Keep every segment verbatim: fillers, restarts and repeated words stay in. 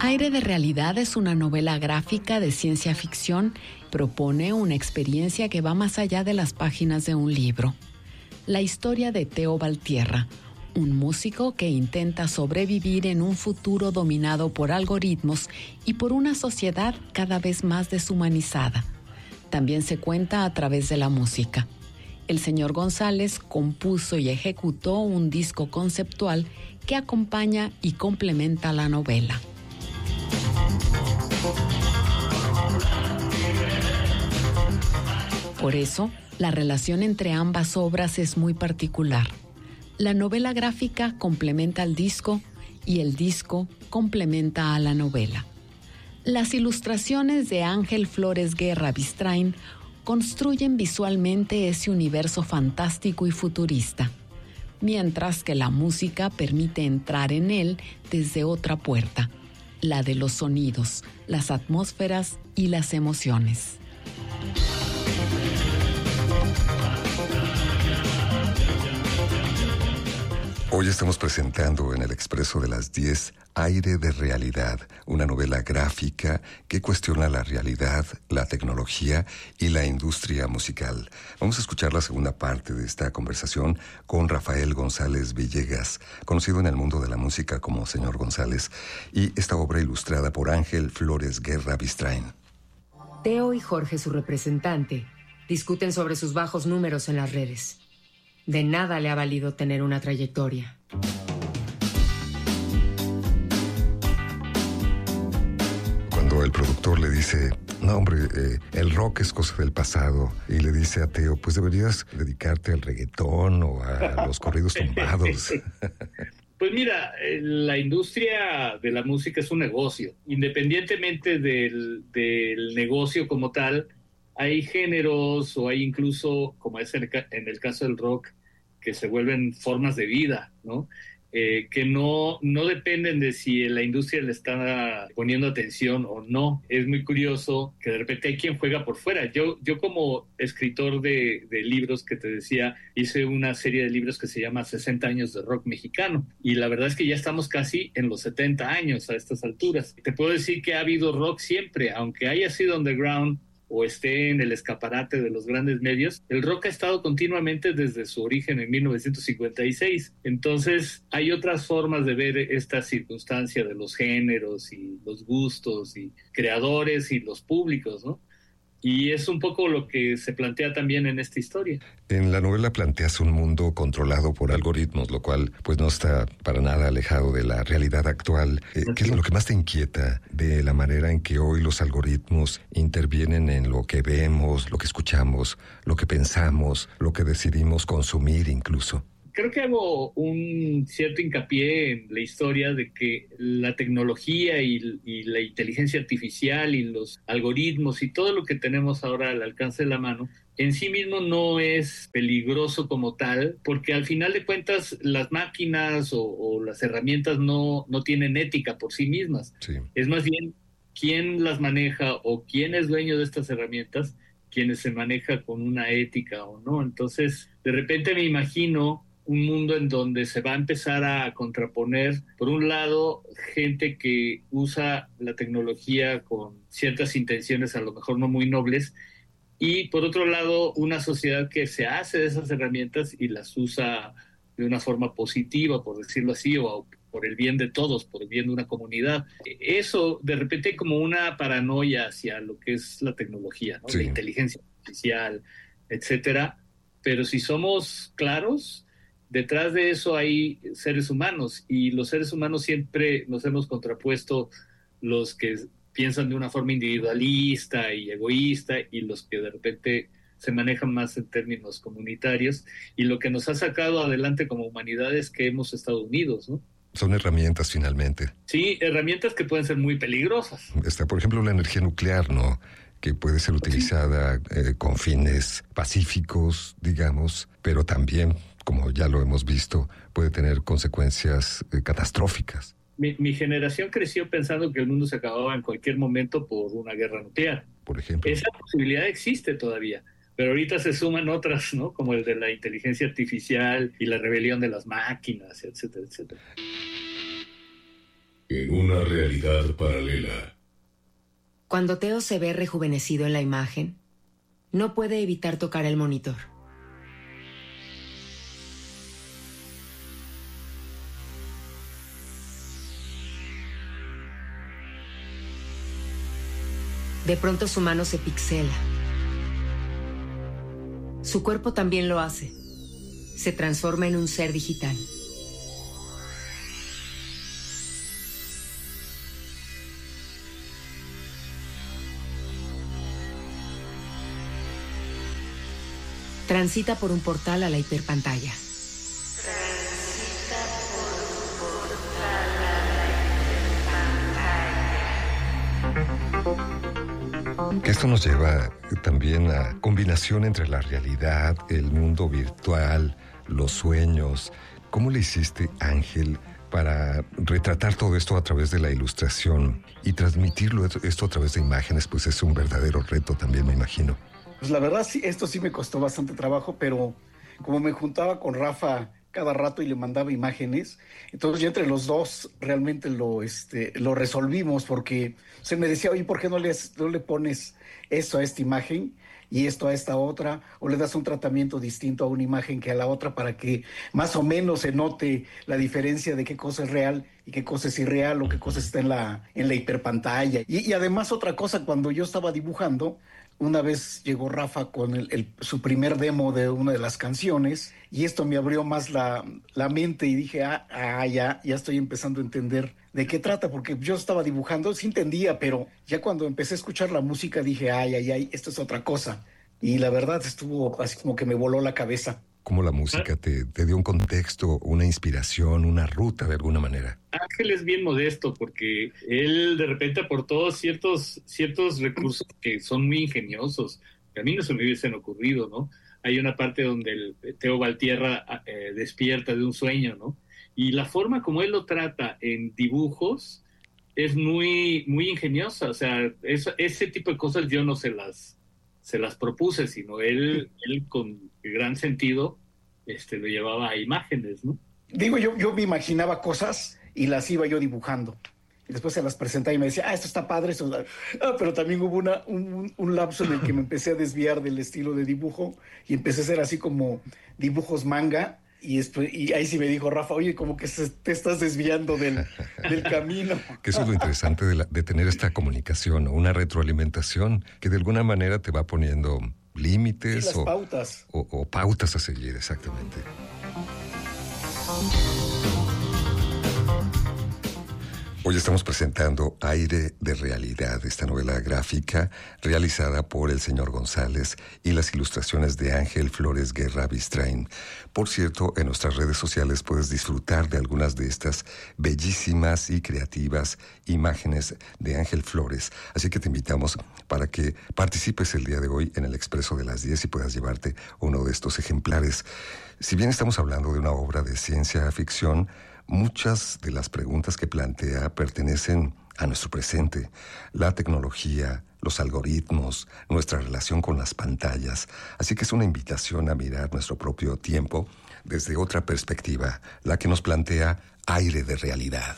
Aire de Realidad es una novela gráfica de ciencia ficción. Propone una experiencia que va más allá de las páginas de un libro. La historia de Teo Valtierra, un músico que intenta sobrevivir en un futuro dominado por algoritmos y por una sociedad cada vez más deshumanizada. También se cuenta a través de la música. El señor González compuso y ejecutó un disco conceptual que acompaña y complementa la novela. Por eso, la relación entre ambas obras es muy particular. La novela gráfica complementa al disco y el disco complementa a la novela. Las ilustraciones de Ángel Flores Guerra Bistrain construyen visualmente ese universo fantástico y futurista, mientras que la música permite entrar en él desde otra puerta, la de los sonidos, las atmósferas y las emociones. Hoy estamos presentando en el Expreso de las diez Aire de Realidad, una novela gráfica que cuestiona la realidad, la tecnología y la industria musical. Vamos a escuchar la segunda parte de esta conversación con Rafael González Villegas, conocido en el mundo de la música como Señor González, y esta obra ilustrada por Ángel Flores Guerra Bistrain. Teo y Jorge, su representante, discuten sobre sus bajos números en las redes. De nada le ha valido tener una trayectoria. Cuando el productor le dice, no hombre, eh, el rock es cosa del pasado, y le dice a Teo, pues deberías dedicarte al reggaetón o a los corridos tumbados. Pues mira, la industria de la música es un negocio. Independientemente del, del negocio como tal, hay géneros o hay incluso, como es en el caso del rock, que se vuelven formas de vida, ¿no? Eh, que no, no dependen de si la industria le está poniendo atención o no. Es muy curioso que de repente hay quien juega por fuera. Yo, yo como escritor de, de libros que te decía, hice una serie de libros que se llama sesenta años de rock mexicano. Y la verdad es que ya estamos casi en los setenta años a estas alturas. Te puedo decir que ha habido rock siempre, aunque haya sido underground o esté en el escaparate de los grandes medios, el rock ha estado continuamente desde su origen en mil novecientos cincuenta y seis. Entonces, hay otras formas de ver esta circunstancia de los géneros y los gustos y creadores y los públicos, ¿no? Y es un poco lo que se plantea también en esta historia. En la novela planteas un mundo controlado por algoritmos, lo cual pues no está para nada alejado de la realidad actual. Eh, ¿Qué es lo que más te inquieta de la manera en que hoy los algoritmos intervienen en lo que vemos, lo que escuchamos, lo que pensamos, lo que decidimos consumir incluso? Creo que hago un cierto hincapié en la historia de que la tecnología y, y la inteligencia artificial y los algoritmos y todo lo que tenemos ahora al alcance de la mano en sí mismo no es peligroso como tal, porque al final de cuentas las máquinas o, o las herramientas no, no tienen ética por sí mismas. Sí. Es más bien quién las maneja o quién es dueño de estas herramientas, quienes se maneja con una ética o no. Entonces, de repente me imagino un mundo en donde se va a empezar a contraponer, por un lado, gente que usa la tecnología con ciertas intenciones a lo mejor no muy nobles, y por otro lado, una sociedad que se hace de esas herramientas y las usa de una forma positiva, por decirlo así, o por el bien de todos, por el bien de una comunidad. Eso, de repente, hay como una paranoia hacia lo que es la tecnología, ¿no? Sí. La inteligencia artificial, etcétera. Pero si somos claros, detrás de eso hay seres humanos, y los seres humanos siempre nos hemos contrapuesto los que piensan de una forma individualista y egoísta y los que de repente se manejan más en términos comunitarios, y lo que nos ha sacado adelante como humanidad es que hemos estado unidos, ¿no? Son herramientas finalmente. Sí, herramientas que pueden ser muy peligrosas. Está, por ejemplo, la energía nuclear, ¿no? Que puede ser utilizada eh, con fines pacíficos, digamos, pero también, como ya lo hemos visto, puede tener consecuencias eh, catastróficas. Mi, mi generación creció pensando que el mundo se acababa en cualquier momento por una guerra nuclear. Por ejemplo. Esa posibilidad existe todavía, pero ahorita se suman otras, ¿no? Como el de la inteligencia artificial y la rebelión de las máquinas, etcétera, etcétera. En una realidad paralela. Cuando Teo se ve rejuvenecido en la imagen, no puede evitar tocar el monitor. De pronto su mano se pixela. Su cuerpo también lo hace. Se transforma en un ser digital. Transita por un portal a la hiperpantalla. Transita por un portal a la hiperpantalla. Que esto nos lleva también a combinación entre la realidad, el mundo virtual, los sueños. ¿Cómo le hiciste, Ángel, para retratar todo esto a través de la ilustración y transmitirlo esto a través de imágenes? Pues es un verdadero reto también, me imagino. Pues la verdad, sí, esto sí me costó bastante trabajo, pero como me juntaba con Rafa cada rato y le mandaba imágenes, entonces ya entre los dos realmente lo, este, lo resolvimos, porque se me decía, oye, ¿por qué no le, no le pones esto a esta imagen y esto a esta otra? O le das un tratamiento distinto a una imagen que a la otra para que más o menos se note la diferencia de qué cosa es real y qué cosa es irreal o qué cosa está en la, en la hiperpantalla. Y, y además otra cosa, cuando yo estaba dibujando, una vez llegó Rafa con el, el, su primer demo de una de las canciones y esto me abrió más la, la mente y dije, ah, ah, ya, ya estoy empezando a entender de qué trata, porque yo estaba dibujando, sí entendía, pero ya cuando empecé a escuchar la música dije, ay, ay, ay, esto es otra cosa. Y la verdad estuvo así como que me voló la cabeza. ¿Cómo la música te, te dio un contexto, una inspiración, una ruta de alguna manera? Ángel es bien modesto porque él de repente aportó ciertos, ciertos recursos que son muy ingeniosos, que a mí no se me hubiesen ocurrido, ¿no? Hay una parte donde el Teo Valtierra eh, despierta de un sueño, ¿no? Y la forma como él lo trata en dibujos es muy, muy ingeniosa. O sea, eso, ese tipo de cosas yo no se las, se las propuse, sino él, él con gran sentido este, lo llevaba a imágenes, ¿no? Digo, yo, yo me imaginaba cosas y las iba yo dibujando. Y después se las presentaba y me decía, ah, esto está padre. Esto está... Ah, pero también hubo una, un, un lapso en el que me empecé a desviar del estilo de dibujo y empecé a hacer así como dibujos manga. Y, esto, y ahí sí me dijo Rafa, oye, como que se, te estás desviando del, del camino. Que eso es lo interesante de, la, de tener esta comunicación, o una retroalimentación que de alguna manera te va poniendo límites. Sí, las o, pautas. O, o pautas a seguir, exactamente. Hoy estamos presentando Aire de Realidad, esta novela gráfica realizada por el señor González y las ilustraciones de Ángel Flores Guerra Bistrain. Por cierto, en nuestras redes sociales puedes disfrutar de algunas de estas bellísimas y creativas imágenes de Ángel Flores. Así que te invitamos para que participes el día de hoy en el Expreso de las diez y puedas llevarte uno de estos ejemplares. Si bien estamos hablando de una obra de ciencia ficción, muchas de las preguntas que plantea pertenecen a nuestro presente. La tecnología, los algoritmos, nuestra relación con las pantallas. Así que es una invitación a mirar nuestro propio tiempo desde otra perspectiva, la que nos plantea Aire de Realidad.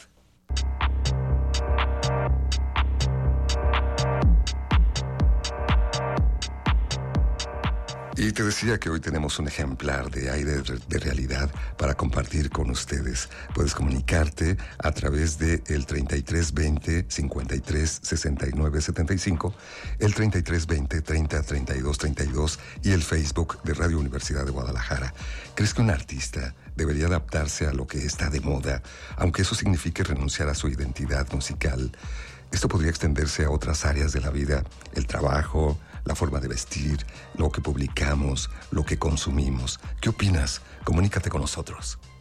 Y te decía que hoy tenemos un ejemplar de Aire de Realidad para compartir con ustedes. Puedes comunicarte a través de el treinta y tres veinte, cincuenta y tres, sesenta y nueve setenta y cinco, el treinta y tres veinte, treinta, treinta y dos, treinta y dos y el Facebook de Radio Universidad de Guadalajara. ¿Crees que un artista debería adaptarse a lo que está de moda, aunque eso signifique renunciar a su identidad musical? Esto podría extenderse a otras áreas de la vida, el trabajo, la forma de vestir, lo que publicamos, lo que consumimos. ¿Qué opinas? Comunícate con nosotros.